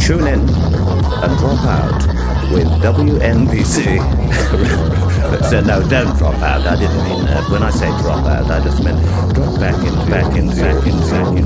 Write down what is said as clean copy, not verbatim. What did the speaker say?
tune in and drop out with WNBC. So no, don't drop out. I didn't mean that. When I say drop out, I just meant drop back in.